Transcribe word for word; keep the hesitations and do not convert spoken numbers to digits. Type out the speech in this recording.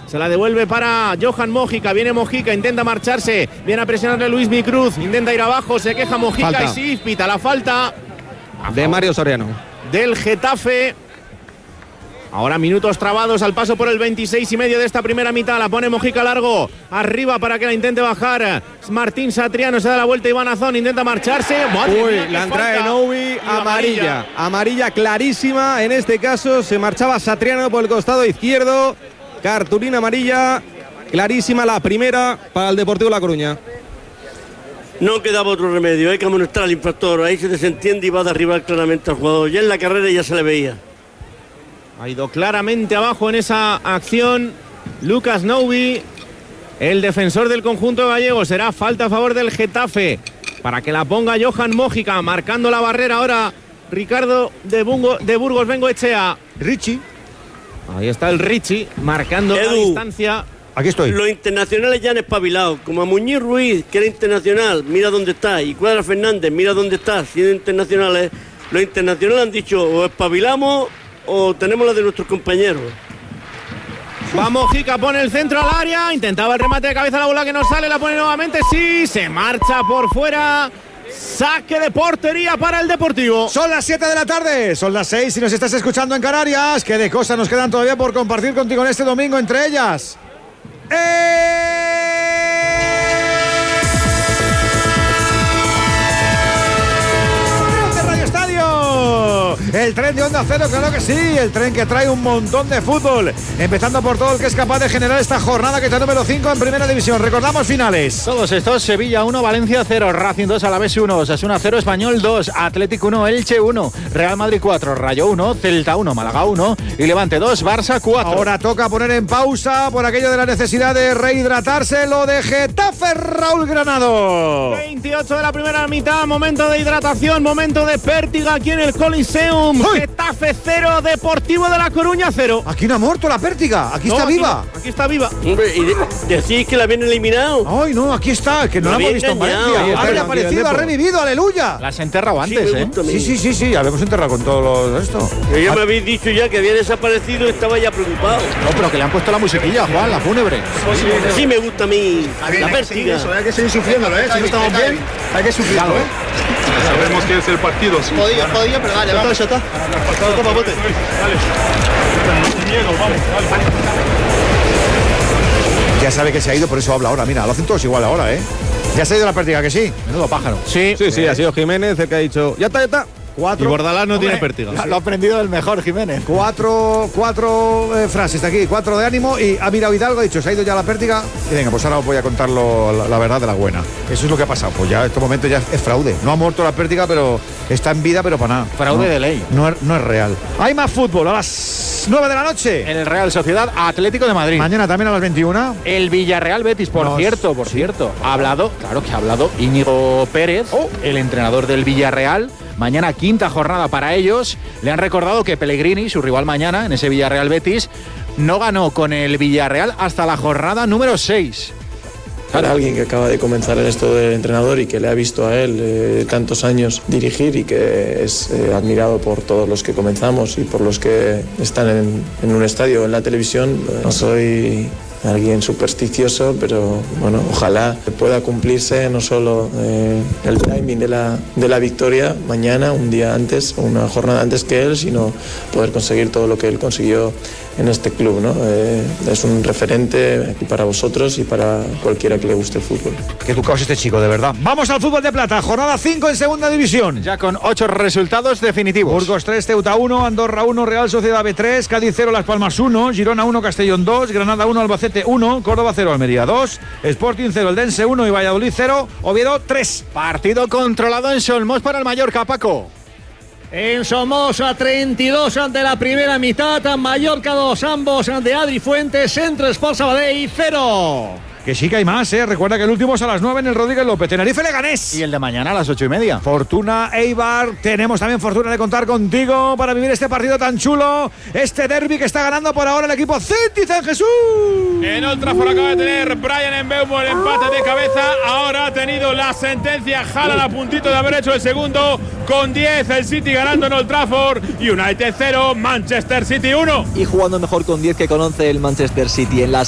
Se la devuelve para Johan Mojica. Viene Mojica, intenta marcharse. Viene a presionarle Luis Micruz. Intenta ir abajo. Se queja Mojica falta. Y sí, pita la falta. De Mario Soriano. Del Getafe. Ahora minutos trabados al paso por el veintiséis y medio de esta primera mitad. La pone Mojica largo. Arriba para que la intente bajar. Martín Satriano se da la vuelta. Iván Azón intenta marcharse. Madre Uy, mía, la entrada de Novi. Amarilla. amarilla. Amarilla clarísima. En este caso se marchaba Satriano por el costado izquierdo. Cartulina amarilla, clarísima la primera para el Deportivo La Coruña. No quedaba otro remedio, hay que amonestar al infractor, ahí se desentiende y va a derribar claramente al jugador. Ya en la carrera ya se le veía. Ha ido claramente abajo en esa acción Lucas Novi, el defensor del conjunto gallego. Será falta a favor del Getafe para que la ponga Johan Mojica, marcando la barrera ahora Ricardo de, Bungo, de Burgos Bengoechea. Richie. Ahí está el Richie, marcando Edu, la distancia. Aquí estoy. Los internacionales ya han espabilado. Como a Muñiz Ruiz, que era internacional, mira dónde está. Y Cuadra Fernández, mira dónde está, siendo internacionales. Los internacionales han dicho, o espabilamos o tenemos la de nuestros compañeros. Va Mojica, pone el centro al área. Intentaba el remate de cabeza, la bola que no sale. La pone nuevamente, sí, se marcha por fuera. Saque de portería para el Deportivo. Son las siete de la tarde, son las seis si nos estás escuchando en Canarias. ¿Qué de cosas nos quedan todavía por compartir contigo en este domingo? Entre ellas ¡Eh! Radio Estadio. El tren de Onda Cero, claro que sí. El tren que trae un montón de fútbol, empezando por todo el que es capaz de generar esta jornada que está número cinco en Primera División. Recordamos finales. Todos estos: Sevilla uno, Valencia cero, Racing dos, Alavés uno, Osasuna cero, Español dos, Atlético uno, Elche uno, Real Madrid cuatro, Rayo uno, Celta uno, Málaga uno y Levante dos, Barça cuatro. Ahora toca poner en pausa por aquello de la necesidad de rehidratarse, lo de Getafe, Raúl Granado. veintiocho de la primera mitad, momento de hidratación, momento de pértiga aquí en el Coliseum. ¡Uy! Getafe cero, Deportivo de La Coruña cero. Aquí no ha muerto la pértiga, aquí no, está aquí viva. No, aquí está viva. Hombre, y de, decís que la habían eliminado. Ay, no, aquí está, que no la hemos visto en Valencia. Sí, ha reaparecido, ha revivido, aleluya. La has enterrado antes, sí, ¿eh? Sí, sí, sí, sí, habíamos enterrado con todo lo, esto. Que ya me habéis dicho ya que había desaparecido y estaba ya preocupado. No, pero que le han puesto la musiquilla, Juan, la fúnebre. Sí, sí me gusta a mí bien, la hay pértiga. Eso, hay que seguir sufriéndolo, ¿eh? Si no estamos bien, hay que sufrirlo, ¿eh? Sabemos que es el partido. Sí. Podía, podía, pero dale, vamos. Ya está, ya está. Toma, bote. Dale. Sin miedo, vamos, dale. Ya sabe que se ha ido, por eso habla ahora. Mira, lo hacen todos igual ahora, ¿eh? Ya se ha ido la pértiga, que sí. Menudo pájaro. Sí, sí, sí, ha sido Jiménez el que ha dicho, ya está, ya está. Cuatro. Y Bordalás no Hombre, tiene pértiga. Lo, lo ha aprendido del mejor, Jiménez. Cuatro, cuatro eh, frases de aquí, cuatro de ánimo. Y ha mirado Hidalgo, ha dicho, se ha ido ya la pértiga. Y venga, pues ahora os voy a contar lo, la, la verdad de la buena. Eso es lo que ha pasado. Pues ya en este momento ya es fraude. No ha muerto la pértiga, pero está en vida, pero para nada. Fraude no, de ley. No, no es real. Hay más fútbol a las nueve de la noche. En el Real Sociedad Atlético de Madrid. Mañana también a las veintiuna. El Villarreal Betis, por Nos, cierto, por sí. cierto. Ha hablado, claro que ha hablado Íñigo Pérez, oh. el entrenador del Villarreal. Mañana quinta jornada para ellos. Le han recordado que Pellegrini, su rival mañana en ese Villarreal Betis, no ganó con el Villarreal hasta la jornada número seis. Para alguien que acaba de comenzar en esto del entrenador y que le ha visto a él eh, tantos años dirigir y que es eh, admirado por todos los que comenzamos y por los que están en, en un estadio o en la televisión, eh, no soy alguien supersticioso, pero bueno, ojalá pueda cumplirse no solo eh, el timing de la, de la victoria mañana, un día antes, una jornada antes que él, sino poder conseguir todo lo que él consiguió en este club, ¿no? Eh, es un referente aquí para vosotros y para cualquiera que le guste el fútbol. Qué educado es este chico, de verdad. Vamos al fútbol de plata, jornada cinco en segunda división. Ya con ocho resultados definitivos. Burgos tres, Ceuta uno, Andorra uno, Real Sociedad B tres, Cádiz cero, Las Palmas uno, Girona uno, Castellón dos, Granada uno, Albacete uno, Córdoba cero, Almería dos, Sporting cero, Eldense uno y Valladolid cero, Oviedo tres. Partido controlado en Solmos para el Mallorca, Paco. En Somoza, treinta y dos ante la primera mitad, Mallorca dos, ambos de Adri Fuentes, Centro Sport Sabadell cero. Que sí que hay más, ¿eh? Recuerda que el último es a las nueve en el Rodríguez López, Tenerife Leganés. Y el de mañana a las ocho y media. Fortuna Eibar, tenemos también fortuna de contar contigo para vivir este partido tan chulo, este derbi que está ganando por ahora el equipo Citizen Jesús. En Old Trafford acaba de tener Brian Mbeumo el empate de cabeza, ahora ha tenido la sentencia, Haaland a puntito de haber hecho el segundo, con diez el City ganando en Old Trafford, United cero, Manchester City uno. Y jugando mejor con diez que con once el Manchester City en la